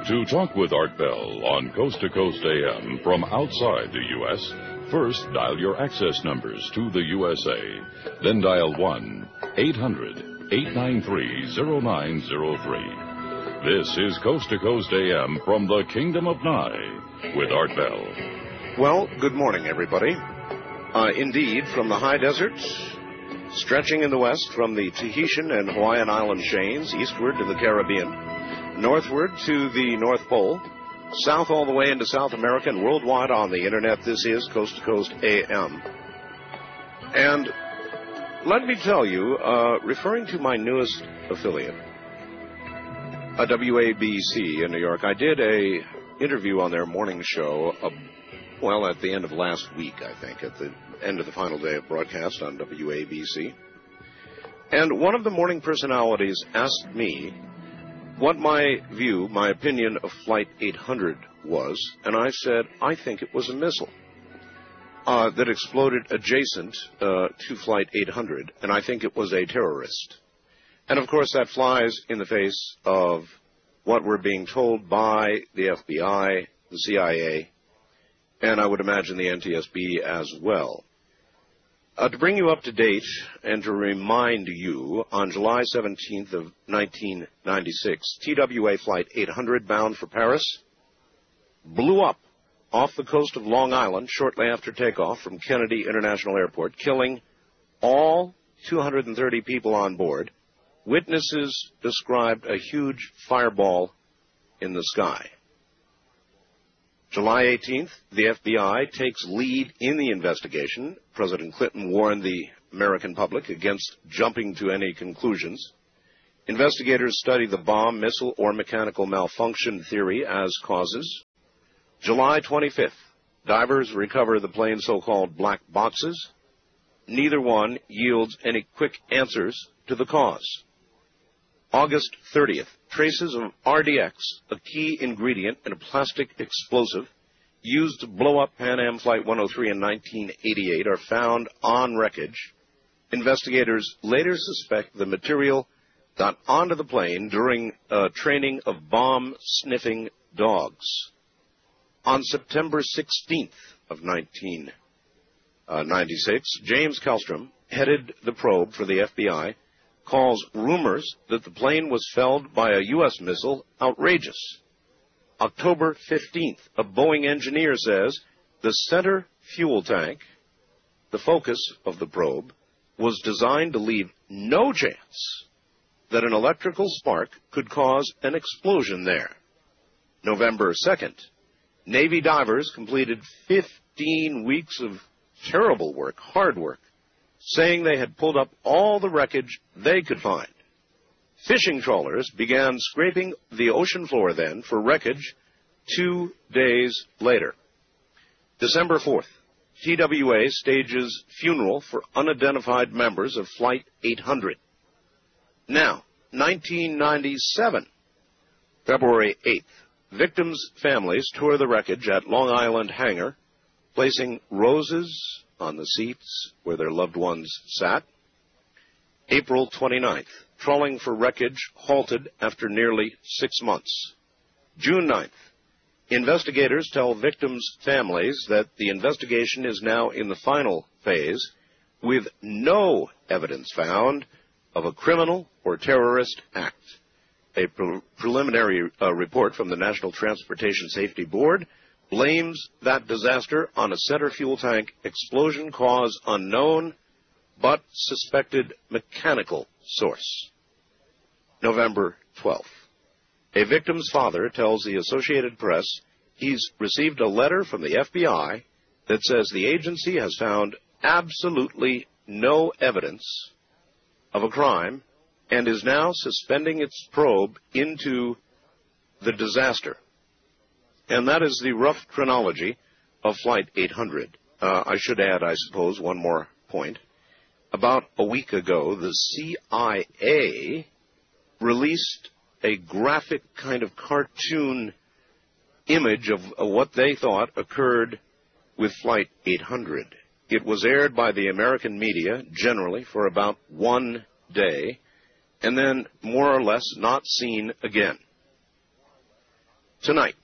To talk with Art Bell on Coast to Coast AM from outside the U.S., first dial your access numbers to the USA. Then dial 1-800-893-0903. This is Coast to Coast AM from the Kingdom of Nye with Art Bell. Well, good morning, everybody. Indeed, from the high deserts, stretching in the west from the Tahitian and Hawaiian island chains, eastward to the Caribbean, northward to the North Pole, south all the way into South America and worldwide on the Internet, this is Coast to Coast AM. And let me tell you, referring to my newest affiliate, WABC in New York, I did a interview on their morning show, at the end of last week, I think, at the end of the final day of broadcast on WABC. And one of the morning personalities asked me what my opinion of Flight 800 was, and I said, I think it was a missile that exploded adjacent to Flight 800, and I think it was a terrorist. And, of course, that flies in the face of what we're being told by the FBI, the CIA, and I would imagine the NTSB as well. To bring you up to date and to remind you, on July 17th of 1996, TWA Flight 800 bound for Paris blew up off the coast of Long Island shortly after takeoff from Kennedy International Airport, killing all 230 people on board. Witnesses described a huge fireball in the sky. July 18th, the FBI takes lead in the investigation. President Clinton warned the American public against jumping to any conclusions. Investigators study the bomb, missile, or mechanical malfunction theory as causes. July 25th, divers recover the plane's so-called black boxes. Neither one yields any quick answers to the cause. August 30th, traces of RDX, a key ingredient in a plastic explosive used to blow up Pan Am Flight 103 in 1988, are found on wreckage. Investigators later suspect the material got onto the plane during training of bomb-sniffing dogs. On September 16th of 1996, James Kallstrom headed the probe for the FBI, calls rumors that the plane was felled by a U.S. missile outrageous. October 15th, a Boeing engineer says the center fuel tank, the focus of the probe, was designed to leave no chance that an electrical spark could cause an explosion there. November 2nd, Navy divers completed 15 weeks of terrible work, hard work, saying they had pulled up all the wreckage they could find. Fishing trawlers began scraping the ocean floor then for wreckage 2 days later. December 4th, TWA stages funeral for unidentified members of Flight 800. Now, 1997, February 8th, victims' families tour the wreckage at Long Island Hangar, placing roses on the seats where their loved ones sat. April 29th, trawling for wreckage halted after nearly 6 months. June 9th, investigators tell victims' families that the investigation is now in the final phase, with no evidence found of a criminal or terrorist act. A preliminary report from the National Transportation Safety Board blames that disaster on a center fuel tank explosion cause unknown, but suspected mechanical source. November 12th. A victim's father tells the Associated Press he's received a letter from the FBI that says the agency has found absolutely no evidence of a crime and is now suspending its probe into the disaster. And that is the rough chronology of Flight 800. I should add, I suppose, one more point. About a week ago, the CIA released a graphic kind of cartoon image of what they thought occurred with Flight 800. It was aired by the American media, generally, for about 1 day, and then more or less not seen again. Tonight,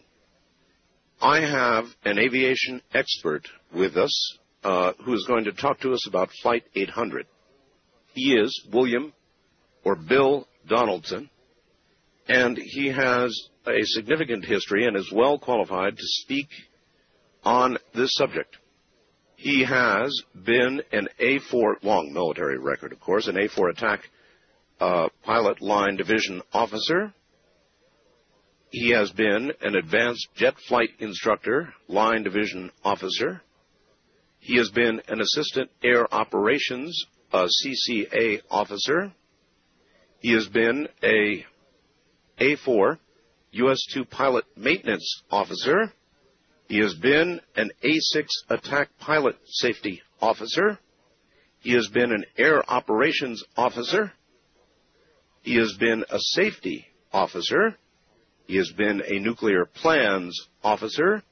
I have an aviation expert with us who is going to talk to us about Flight 800. He is William, or Bill Donaldson, and he has a significant history and is well qualified to speak on this subject. He has been an A4, long military record, of course, an A4 attack pilot line division officer. He has been an advanced jet flight instructor, line division officer. He has been an assistant air operations, CCA officer. He has been a A4 US-2 pilot maintenance officer. He has been an A6 attack pilot safety officer. He has been an air operations officer. He has been a safety officer. He has been a nuclear plans officer,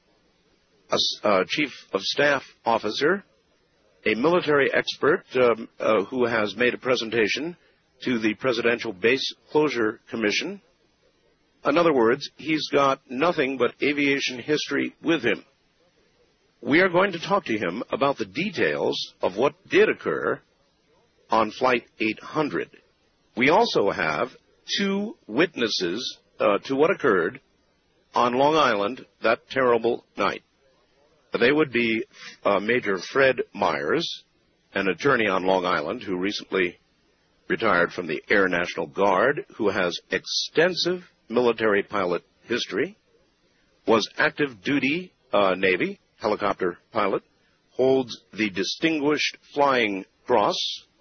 a chief of staff officer, a military expert who has made a presentation to the Presidential Base Closure Commission. In other words, he's got nothing but aviation history with him. We are going to talk to him about the details of what did occur on Flight 800. We also have two witnesses to what occurred on Long Island that terrible night. They would be Major Fred Myers, an attorney on Long Island who recently retired from the Air National Guard, who has extensive military pilot history, was active duty Navy helicopter pilot, holds the Distinguished Flying Cross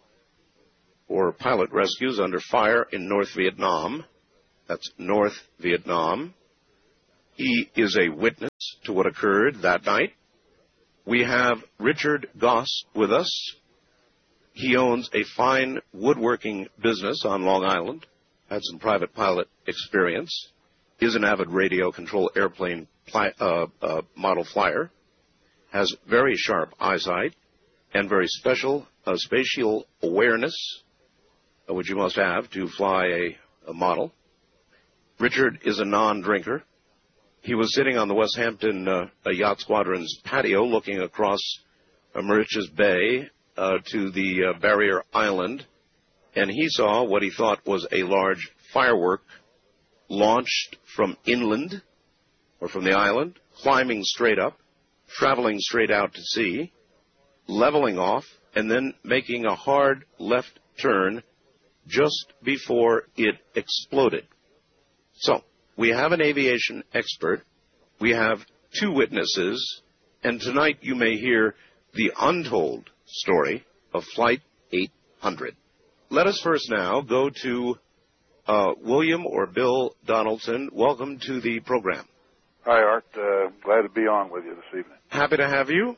for pilot rescues under fire in North Vietnam. That's North Vietnam. He is a witness to what occurred that night. We have Richard Goss with us. He owns a fine woodworking business on Long Island, had some private pilot experience, is an avid radio control airplane model flyer, has very sharp eyesight and very special spatial awareness, which you must have to fly a model. Richard is a non-drinker. He was sitting on the West Hampton Yacht Squadron's patio looking across Mauritius Bay to the Barrier Island, and he saw what he thought was a large firework launched from inland, or from the island, climbing straight up, traveling straight out to sea, leveling off, and then making a hard left turn just before it exploded. So, we have an aviation expert, we have two witnesses, and tonight you may hear the untold story of Flight 800. Let us first now go to William or Bill Donaldson. Welcome to the program. Hi, Art. Glad to be on with you this evening. Happy to have you.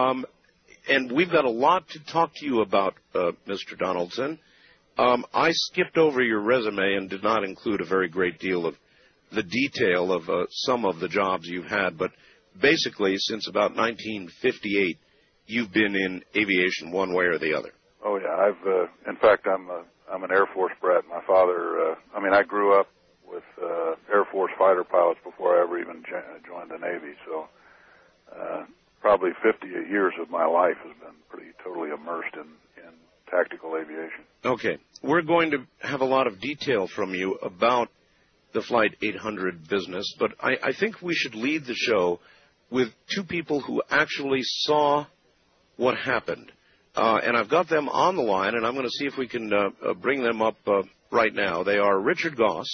And we've got a lot to talk to you about, Mr. Donaldson. I skipped over your resume and did not include a very great deal of the detail of some of the jobs you've had, but basically since about 1958, you've been in aviation one way or the other. Oh yeah, in fact, I'm an Air Force brat. My father, I grew up with Air Force fighter pilots before I ever even joined the Navy. So probably 50 years of my life has been pretty totally immersed in tactical aviation. Okay, we're going to have a lot of detail from you about the Flight 800 business, but I think we should lead the show with two people who actually saw what happened. And I've got them on the line, and I'm going to see if we can bring them up right now. They are Richard Goss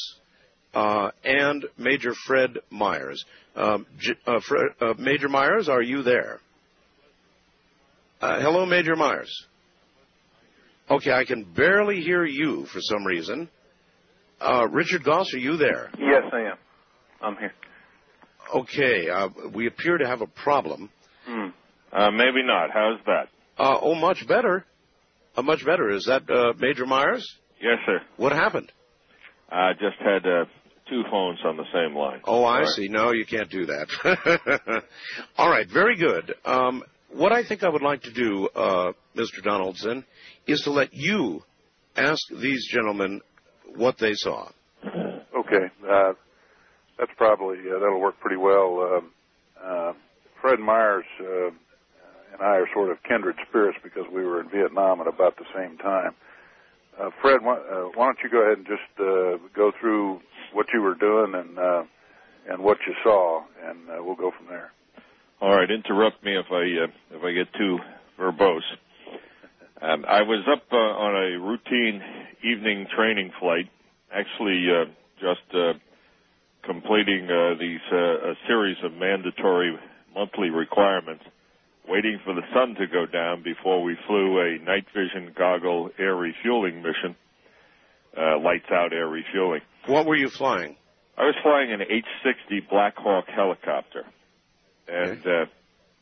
and Major Fred Myers. Major Myers, are you there? Hello, Major Myers. Okay, I can barely hear you for some reason. Richard Goss, are you there? Yes, I am. I'm here. Okay, we appear to have a problem. Maybe not. How's that? Much better. Much better. Is that Major Myers? Yes, sir. What happened? I just had two phones on the same line. Oh, I see. No, you can't do that. All right, very good. What I think I would like to do, Mr. Donaldson, is to let you ask these gentlemen what they saw. Okay. That's probably, that'll work pretty well. Fred Myers and I are sort of kindred spirits because we were in Vietnam at about the same time. Fred, why don't you go ahead and just go through what you were doing and what you saw, and we'll go from there. All right, interrupt me if I get too verbose. I was up on a routine evening training flight, actually just completing a series of mandatory monthly requirements, waiting for the sun to go down before we flew a night vision goggle air refueling mission, lights out air refueling. What were you flying? I was flying an H-60 Black Hawk helicopter, and okay.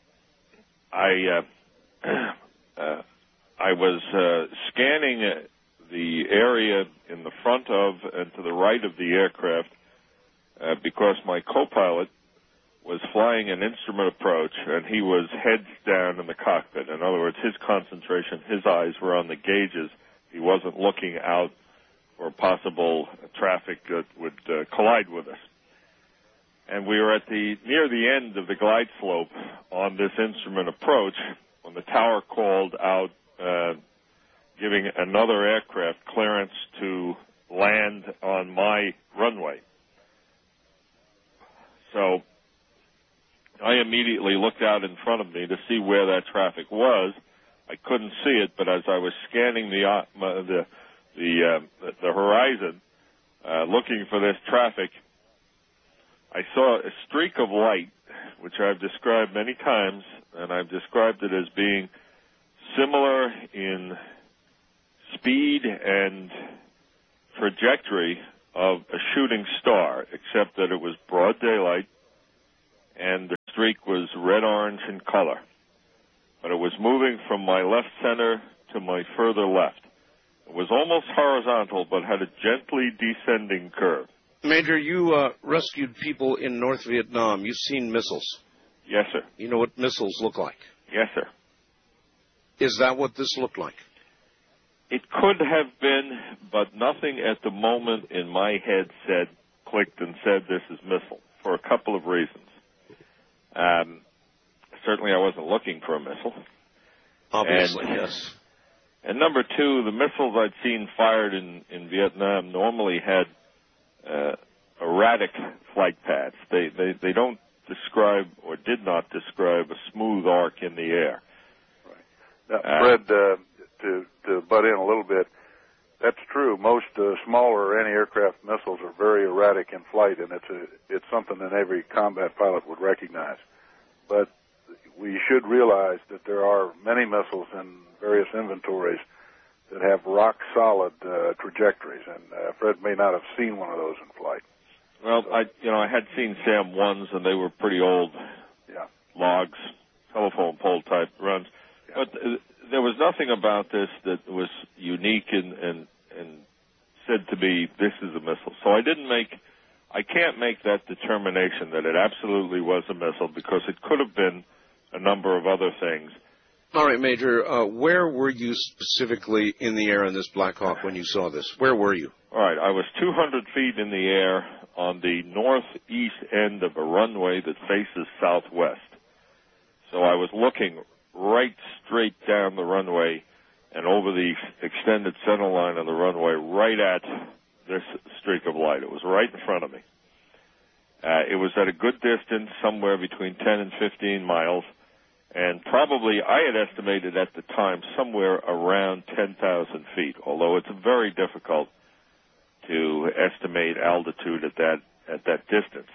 I was scanning the area in the front of and to the right of the aircraft because my co-pilot was flying an instrument approach, and he was heads down in the cockpit. In other words, his concentration, his eyes were on the gauges. He wasn't looking out for possible traffic that would collide with us. And we were at near the end of the glide slope on this instrument approach when the tower called out, giving another aircraft clearance to land on my runway. So I immediately looked out in front of me to see where that traffic was. I couldn't see it, but as I was scanning the horizon, looking for this traffic, I saw a streak of light, which I've described many times, and I've described it as being similar in speed and trajectory of a shooting star, except that it was broad daylight and the streak was red-orange in color. But it was moving from my left center to my further left. It was almost horizontal, but had a gently descending curve. Major, you rescued people in North Vietnam. You've seen missiles. Yes, sir. You know what missiles look like? Yes, sir. Is that what this looked like? It could have been, but nothing at the moment in my head clicked and said this is missile, for a couple of reasons. Certainly I wasn't looking for a missile. Obviously, yes. And number two, the missiles I'd seen fired in Vietnam normally had erratic flight paths. They don't describe or did not describe a smooth arc in the air. Right. Now, Fred, to butt in a little bit, that's true. Most smaller anti-aircraft missiles are very erratic in flight, and it's something that every combat pilot would recognize. But we should realize that there are many missiles in various inventories that have rock-solid trajectories, and Fred may not have seen one of those in flight. Well, I had seen SAM-1s, and they were pretty old logs, telephone pole type runs. Yeah. But there was nothing about this that was unique and said to be, this is a missile. So I can't make that determination that it absolutely was a missile, because it could have been a number of other things. All right, Major, where were you specifically in the air in this Black Hawk when you saw this? Where were you? All right, I was 200 feet in the air on the northeast end of a runway that faces southwest. So I was looking right straight down the runway and over the extended center line of the runway right at this streak of light. It was right in front of me. It was at a good distance, somewhere between 10 and 15 miles, and probably I had estimated at the time somewhere around 10,000 feet, although it's very difficult to estimate altitude at that distance.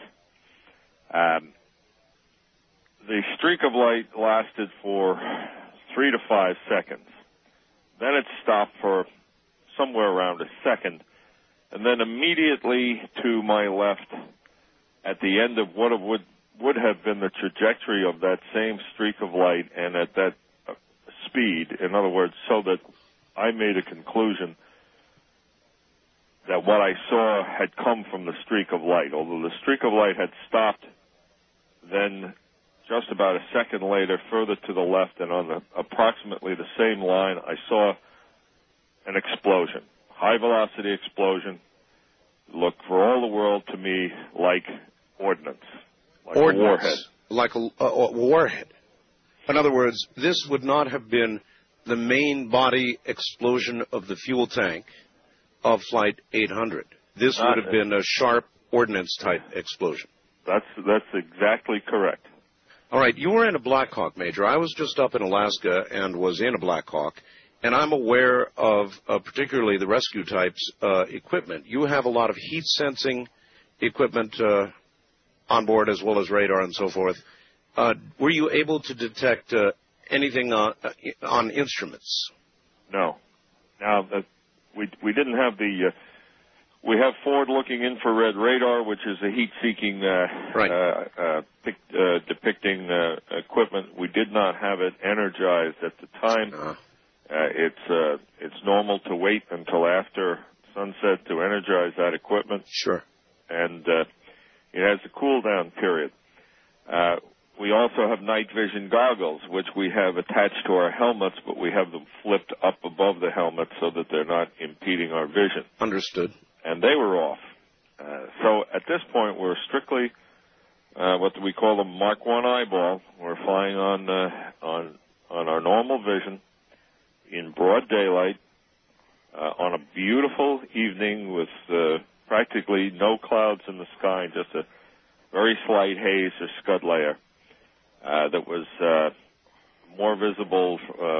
The streak of light lasted for 3 to 5 seconds. Then it stopped for somewhere around a second, and then immediately to my left, at the end of what would have been the trajectory of that same streak of light, and at that speed, in other words, so that I made a conclusion that what I saw had come from the streak of light. Although the streak of light had stopped, then just about a second later, further to the left and on approximately the same line, I saw an explosion, high-velocity explosion. Looked for all the world to me like ordnance, like ordnance, a warhead. Like a warhead. In other words, this would not have been the main body explosion of the fuel tank of Flight 800. This would have been a sharp ordnance-type explosion. That's exactly correct. All right, you were in a Black Hawk, Major. I was just up in Alaska and was in a Black Hawk, and I'm aware of particularly the rescue types equipment. You have a lot of heat-sensing equipment on board, as well as radar and so forth. Were you able to detect anything on instruments? No. Now, we didn't have the... we have forward-looking infrared radar, which is a heat-seeking depicting equipment. We did not have it energized at the time. It's normal to wait until after sunset to energize that equipment. Sure. And it has a cool-down period. We also have night vision goggles, which we have attached to our helmets, but we have them flipped up above the helmet so that they're not impeding our vision. Understood. And they were off. So at this point, we're strictly what we call a Mark 1 eyeball. We're flying on our normal vision in broad daylight on a beautiful evening with practically no clouds in the sky, just a very slight haze or scud layer that was more visible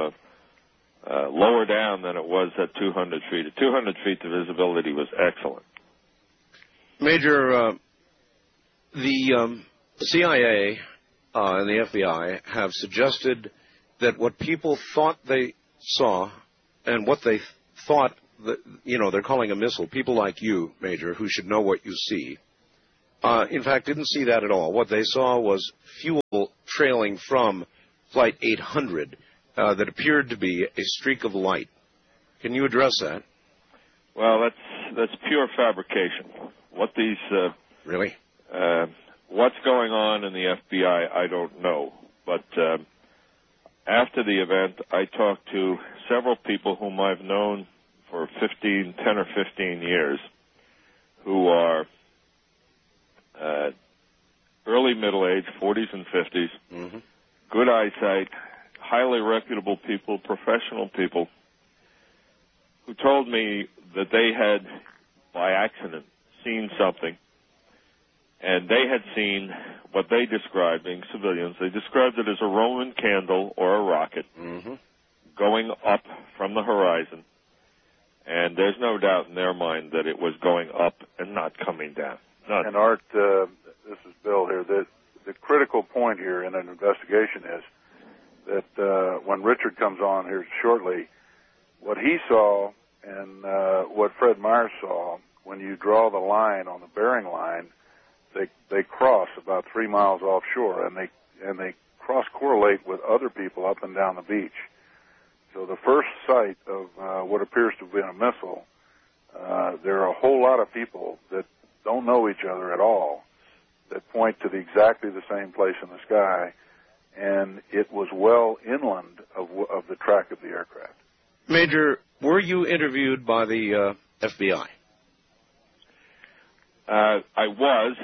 lower down than it was at 200 feet. At 200 feet, the visibility was excellent. Major, the CIA and the FBI have suggested that what people thought they saw and what they thought, they're calling a missile, people like you, Major, who should know what you see, in fact, didn't see that at all. What they saw was fuel trailing from Flight 800 that appeared to be a streak of light. Can you address that? Well, that's pure fabrication. What these really? What's going on in the FBI, I don't know. But after the event, I talked to several people whom I've known for 10 or 15 years, who are early middle age, 40s and 50s, good eyesight, highly reputable people, professional people, who told me that they had, by accident, seen something, and they had seen what they described, being civilians, they described it as a Roman candle or a rocket going up from the horizon, and there's no doubt in their mind that it was going up and not coming down. None. And Art, this is Bill here. The critical point here in an investigation is that when Richard comes on here shortly, what he saw and what Fred Myers saw, when you draw the line on the bearing line, they cross about 3 miles offshore, and they cross-correlate with other people up and down the beach. So the first sight of what appears to have been a missile, there are a whole lot of people that don't know each other at all that point to exactly the same place in the sky, and it was well inland of the track of the aircraft. Major, were you interviewed by the FBI? I was.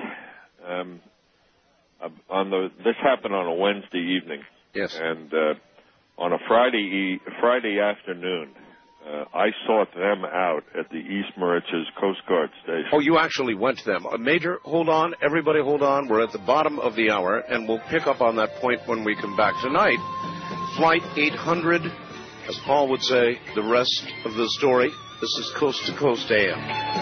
This happened on a Wednesday evening. Yes. And on a Friday afternoon, I sought them out at the East Moriches Coast Guard Station. Oh, you actually went to them. Major, hold on. Everybody hold on. We're at the bottom of the hour, and we'll pick up on that point when we come back tonight. Flight 800, as Paul would say, the rest of the story. This is Coast to Coast AM.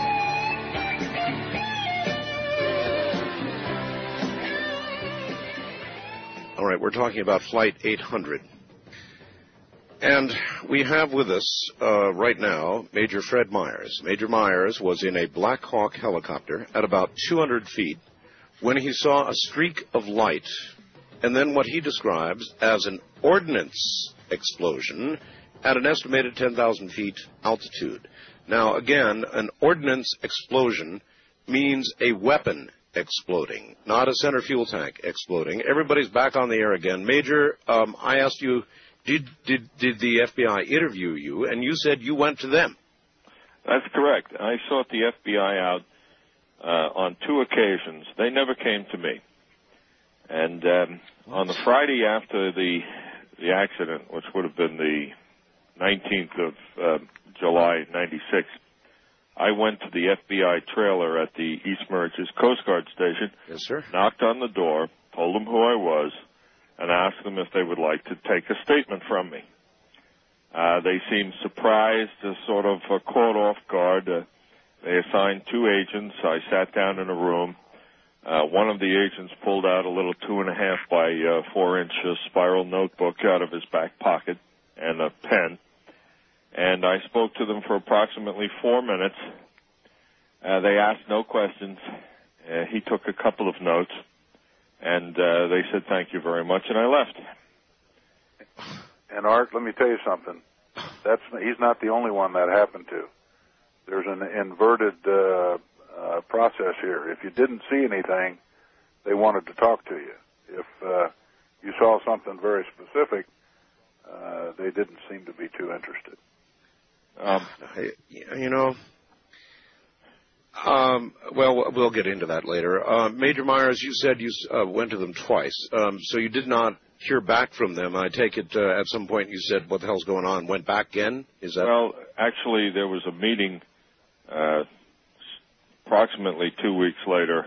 All right, we're talking about Flight 800. And we have with us right now Major Fred Myers. Major Myers was in a Black Hawk helicopter at about 200 feet when he saw a streak of light and then what he describes as an ordnance explosion at an estimated 10,000 feet altitude. Now, again, an ordnance explosion means a weapon exploding, not a center fuel tank exploding. Everybody's back on the air again. Major, I asked you, did the FBI interview you, and you said you went to them. That's correct. I sought the FBI out on 2 occasions. They never came to me. And on the Friday after the accident, which would have been the 19th of July, 96, I went to the FBI trailer at the East Meriches Coast Guard Station, Yes, sir. knocked on the door, told them who I was, and asked them if they would like to take a statement from me. They seemed surprised, sort of caught off guard. They assigned 2 agents. I sat down in a room. One of the agents pulled out a little 2.5 by 4-inch spiral notebook out of his back pocket and a pen. And I spoke to them for approximately 4 minutes. They asked no questions. He took a couple of notes, and they said thank you very much, and I left. And Art, let me tell you something. He's not the only one that happened to. There's an inverted process here. If you didn't see anything, they wanted to talk to you. If you saw something very specific, they didn't seem to be too interested. Well, we'll get into that later. Major Myers, you said you went to them twice, so you did not hear back from them. I take it at some point you said, what the hell's going on? Went back again? Is that? Well, actually, there was a meeting approximately 2 weeks later.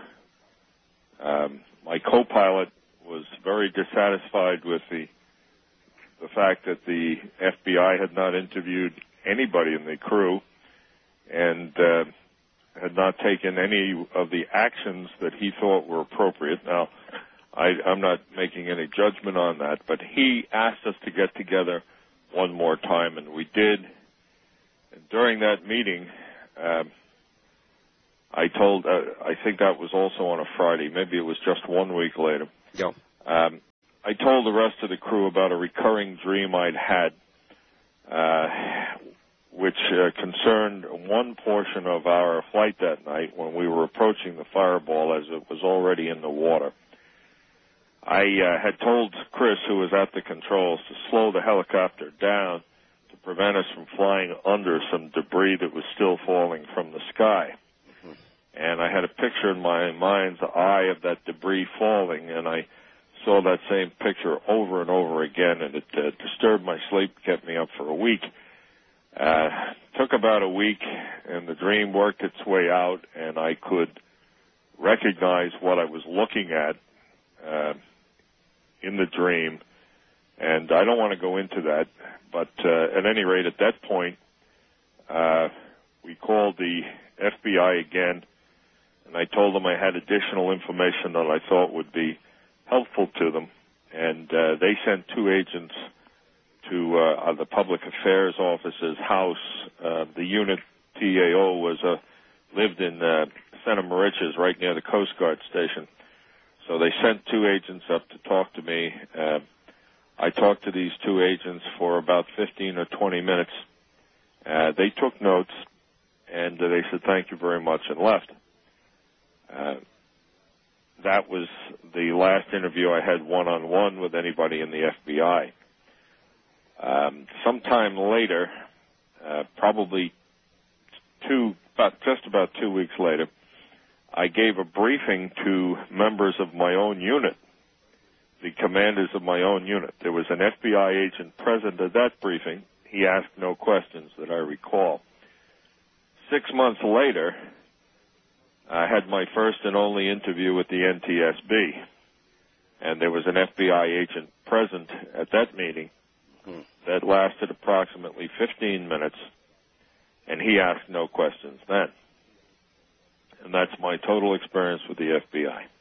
My co-pilot was very dissatisfied with the fact that the FBI had not interviewed anybody in the crew and had not taken any of the actions that he thought were appropriate. Now, I'm not making any judgment on that, but he asked us to get together one more time, and we did. And during that meeting, I think that was also on a Friday. Maybe it was just 1 week later. Yeah. I told the rest of the crew about a recurring dream I'd had, which concerned one portion of our flight that night when we were approaching the Fireball as it was already in the water. I had told Chris, who was at the controls, to slow the helicopter down to prevent us from flying under some debris that was still falling from the sky. Mm-hmm. And I had a picture in my mind's eye of that debris falling, and I saw that same picture over and over again, and it disturbed my sleep, kept me up for a week. Took about a week, and the dream worked its way out, and I could recognize what I was looking at in the dream. And I don't want to go into that, but at any rate, at that point, we called the FBI again, and I told them I had additional information that I thought would be helpful to them, and they sent 2 agents to the Public Affairs Office's house. The unit TAO lived in Santa Meriches, right near the Coast Guard station. So they sent 2 agents up to talk to me. I talked to these 2 agents for about 15 or 20 minutes. They took notes, and they said thank you very much and left. That was the last interview I had one-on-one with anybody in the FBI. Sometime later, probably just about 2 weeks later, I gave a briefing to members of my own unit, the commanders of my own unit. There was an FBI agent present at that briefing. He asked no questions that I recall. 6 months later, I had my first and only interview with the NTSB, and there was an FBI agent present at that meeting that lasted approximately 15 minutes, and he asked no questions then. And that's my total experience with the FBI.